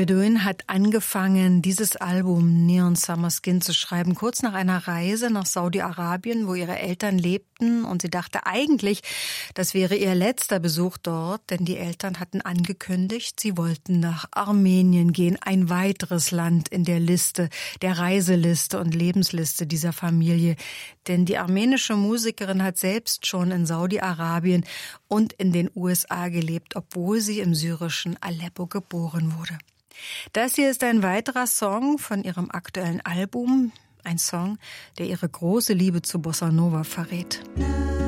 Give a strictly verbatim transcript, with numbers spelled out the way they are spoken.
Bedoin hat angefangen, dieses Album Neon Summer Skin zu schreiben, kurz nach einer Reise nach Saudi-Arabien, wo ihre Eltern lebten. Und sie dachte eigentlich, das wäre ihr letzter Besuch dort, denn die Eltern hatten angekündigt, sie wollten nach Armenien gehen, ein weiteres Land in der Liste, der Reiseliste und Lebensliste dieser Familie. Denn die armenische Musikerin hat selbst schon in Saudi-Arabien und in den U S A gelebt, obwohl sie im syrischen Aleppo geboren wurde. Das hier ist ein weiterer Song von ihrem aktuellen Album, ein Song, der ihre große Liebe zu Bossa Nova verrät.